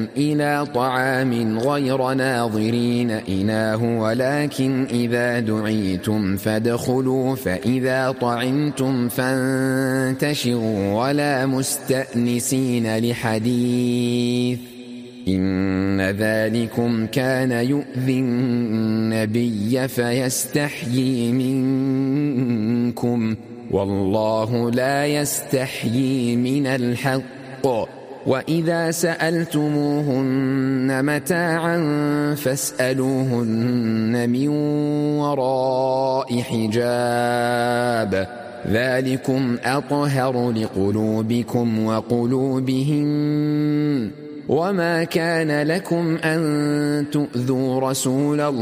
إلى طعام غير ناظرين إناه ولكن إذا دعيتم فادخلوا فإذا طعمتم فانتشروا ولا مستأنسين لحديث إن ذلكم كان يؤذي النبي فيستحيي منكم والله لا يستحيي من الحق وإذا سألتموهن متاعا فاسألوهن من وراء حجاب ذلكم أطهر لقلوبكم وقلوبهم وما كان لكم أن تؤذوا رسول الله